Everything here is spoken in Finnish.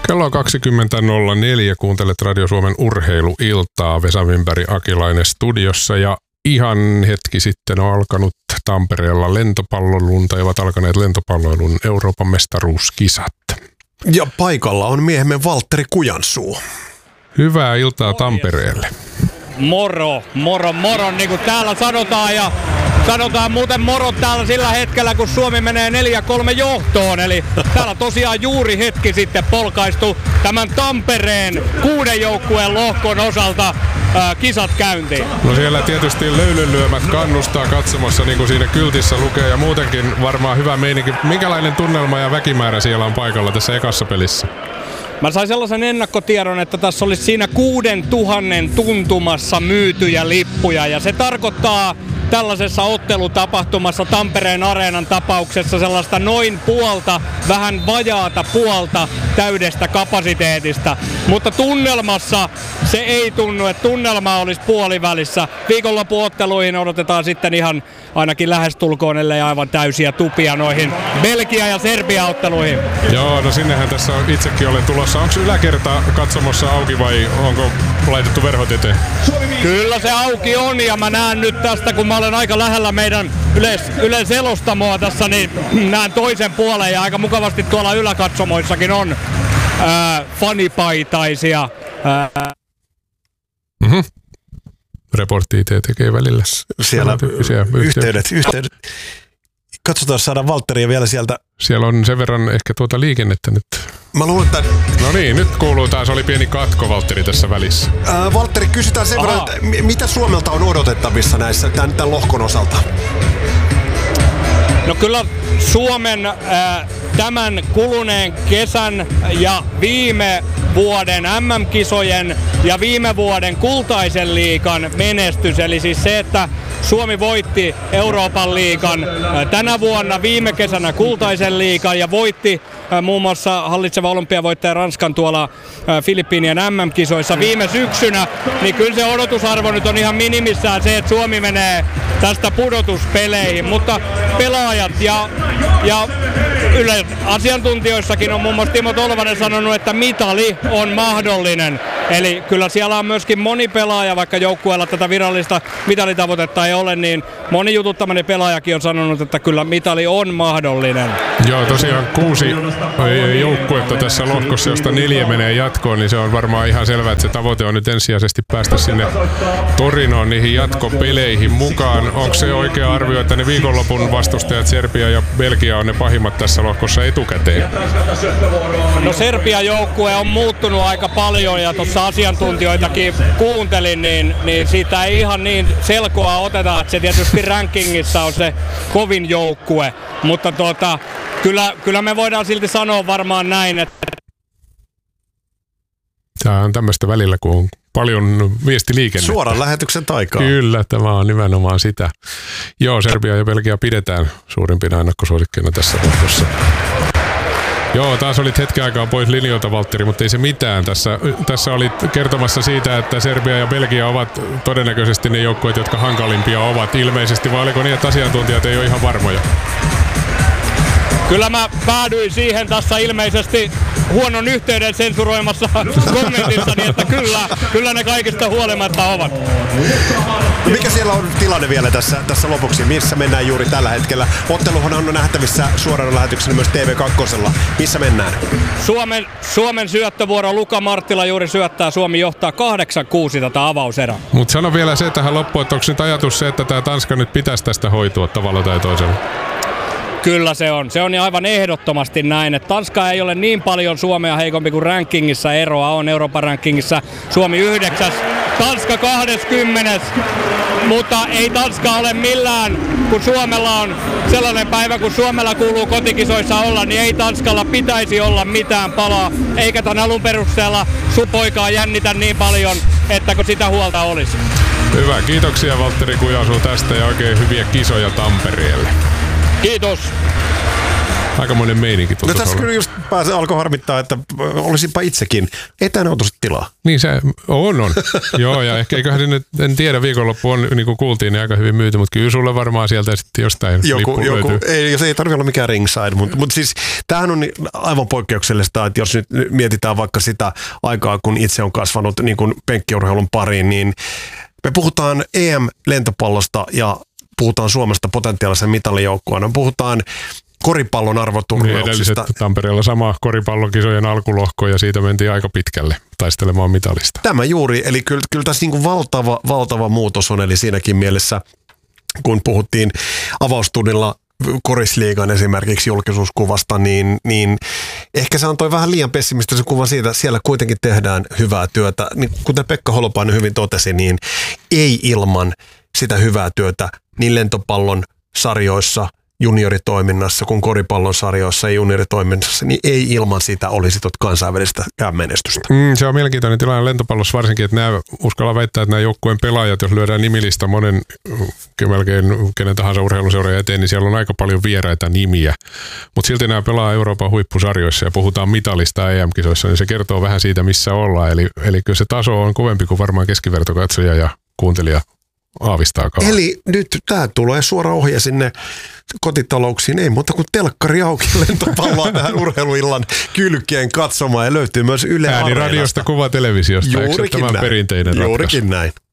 Kello on 20.04. Kuuntelet Radio Suomen urheiluiltaa. Vesa Wimberg, Akilainen studiossa ja ihan hetki sitten on alkanut Tampereella lentopallolun tai ovat alkaneet lentopalloilun Euroopan mestaruuskisat. Ja paikalla on miehemme Valtteri Kujansuu. Hyvää iltaa Tampereelle. Moro, niin kuin täällä sanotaan, ja sanotaan muuten moro täällä sillä hetkellä, kun Suomi menee 4-3 johtoon. Eli täällä tosiaan juuri hetki sitten polkaistu tämän Tampereen 6 joukkueen lohkon osalta kisat käyntiin. No siellä tietysti löylynlyömät kannustaa katsomassa, niin kuin siinä kyltissä lukee, ja muutenkin varmaan hyvä meininki. Minkälainen tunnelma ja väkimäärä siellä on paikalla tässä ekassa pelissä? Mä sain sellaisen ennakkotiedon, että tässä olisi siinä 6000 tuntumassa myytyjä lippuja, ja se tarkoittaa tällaisessa ottelutapahtumassa Tampereen Areenan tapauksessa sellaista noin puolta, vähän vajaata puolta täydestä kapasiteetista. Mutta tunnelmassa se ei tunnu, että tunnelma olisi puolivälissä. Viikonloppuotteluihin odotetaan sitten ihan ainakin lähestulkoon, ellei aivan täysiä tupia noihin Belgia- ja Serbia-otteluihin. Joo, no sinnehän tässä itsekin olen tulossa. Onko yläkerta katsomossa auki vai onko laitettu verhot eteen? Kyllä se auki on, ja mä näen nyt tästä, kun mä olen aika lähellä meidän yleiselostamoa tässä, niin näen toisen puolen, ja aika mukavasti tuolla yläkatsomoissakin on fanipaitaisia. Reportti IT tekee välillä. Siellä yhteydet. Katsotaan, saadaan Valtteria vielä sieltä. Siellä on sen verran ehkä tuota liikennettä nyt. Mä luulen, että... No niin, nyt kuuluu taas, oli pieni katko Valtteri tässä välissä. Valtteri, kysytään sen verran, että mitä Suomelta on odotettavissa näissä tämän lohkon osalta? No kyllä Suomen tämän kuluneen kesän ja viime vuoden MM-kisojen ja viime vuoden kultaisen liigan menestys, eli siis se, että Suomi voitti Euroopan liigan tänä vuonna, viime kesänä kultaisen liigan ja voitti muun muassa hallitseva olympiavoittaja Ranskan tuolla Filippiinien MM-kisoissa viime syksynä, niin kyllä se odotusarvo nyt on ihan minimissään se, että Suomi menee tästä pudotuspeleihin, mutta pelaajat ja asiantuntijoissakin on muun muassa Timo Tolvanen sanonut, että mitali on mahdollinen. Eli kyllä siellä on myöskin moni pelaaja, vaikka joukkueella tätä virallista mitalitavoitetta ei ole, niin moni jututtamani pelaajakin on sanonut, että kyllä mitali on mahdollinen. Joo, tosiaan 6 joukkuetta tässä lohkossa, josta 4 menee jatkoon, niin se on varmaan ihan selvää, että se tavoite on nyt ensisijaisesti päästä sinne Torinoon niihin jatkopeleihin mukaan. Onko se oikea arvio, että ne viikonlopun vastustajat Serbia ja Belgia on ne pahimmat tässä lohkossa etukäteen? No Serbian joukkue on muuttunut aika paljon, ja tuossa asiantuntijoitakin kuuntelin, niin siitä ei ihan niin selkoa oteta, että se tietysti rankingissa on se kovin joukkue, mutta kyllä me voidaan silti sanoa varmaan näin, että tämä on tämmöistä välillä, kun on paljon viestiliikennettä. Suoran lähetyksen taikaa. Kyllä, tämä on nimenomaan sitä. Joo, Serbia ja Belgia pidetään suurimpina ennakkosuosikkeina tässä lohkossa. Joo, taas olit hetken aikaa pois linjoilta, Valtteri, mutta ei se mitään. Tässä olit kertomassa siitä, että Serbia ja Belgia ovat todennäköisesti ne joukkueet, jotka hankalimpia ovat ilmeisesti, vai oliko niin, että asiantuntijat ei ole ihan varmoja? Kyllä mä päädyin siihen tässä ilmeisesti huonon yhteyden sensuroimassa kommentissani, että kyllä ne kaikista huolimatta ovat. Mikä siellä on tilanne vielä tässä lopuksi? Missä mennään juuri tällä hetkellä? Otteluhan on nähtävissä suorana lähetyksenä myös TV2. Missä mennään? Suomen syöttövuoro, Luka Marttila juuri syöttää. Suomi johtaa 8-6 tätä avauserää. Mutta sano vielä se tähän loppuun, että onko nyt ajatus se, että tämä Tanska nyt pitäisi tästä hoitua tavalla tai toisella? Kyllä se on. Se on aivan ehdottomasti näin, että Tanska ei ole niin paljon Suomea heikompi kuin rankingissa eroa on. Euroopan rankingissa Suomi 9, Tanska 20. Mutta ei Tanska ole millään, kun Suomella on sellainen päivä, kun Suomella kuuluu kotikisoissa olla, niin ei Tanskalla pitäisi olla mitään palaa, eikä tämän alun perusteella sun poikaa jännitä niin paljon, että kun sitä huolta olisi. Hyvä, kiitoksia Valtteri Kujansuu tästä ja oikein hyviä kisoja Tampereelle. Kiitos. Aikamoinen meininki No tässä olla. kyllä just alkoi harmittaa, että olisinpa itsekin etänautosta tilaa. Niin se on. Joo, ja eiköhän sinne, en tiedä, viikonloppu on, niin kuin kuultiin, niin aika hyvin myyty, mutta kyllä sulle varmaan sieltä sitten jostain Joku ei, se ei tarvitse olla mikään ringside, mutta siis tämähän on aivan poikkeuksellista, että jos nyt mietitään vaikka sitä aikaa, kun itse on kasvanut niin kuin penkkiurheilun pariin, niin me puhutaan EM-lentopallosta ja puhutaan Suomesta potentiaalisen mitalijoukkueena. Puhutaan koripallon arvoturnauksista. Edelliset Tampereella sama koripallokisojen alkulohko ja siitä mentiin aika pitkälle taistelemaan mitalista. Tämä juuri, eli kyllä tässä niin kuin valtava muutos on, eli siinäkin mielessä, kun puhuttiin avaustunnilla Korisliigan esimerkiksi julkisuuskuvasta, niin ehkä se antoi vähän liian pessimistisen kuvan siitä, että siellä kuitenkin tehdään hyvää työtä. Niin kuten Pekka Holopainen hyvin totesi, niin ei ilman sitä hyvää työtä niin lentopallon sarjoissa, junioritoiminnassa kuin koripallon sarjoissa ja junioritoiminnassa, niin ei ilman sitä olisi kansainvälistä menestystä. Se on mielenkiintoinen tilanne lentopallossa varsinkin, että uskalla väittää, että nämä joukkueen pelaajat, jos lyödään nimilista monen melkein kenen tahansa urheiluseuran eteen, niin siellä on aika paljon vieraita nimiä. Mutta silti nämä pelaa Euroopan huippusarjoissa ja puhutaan mitalista EM-kisoissa, niin se kertoo vähän siitä, missä ollaan. Eli kyllä se taso on kovempi kuin varmaan keskivertokatsoja ja kuuntelija aavistaakaan. Eli nyt tämä tulee suora ohje sinne kotitalouksiin, ei muuta kuin telkkari auki lentopalloa tähän urheiluillan kylkeen katsomaan ja löytyy myös Yle Areenasta. Ääniradiosta, kuva televisiosta, eikö se tämän perinteinen ratkaisu? Juurikin näin.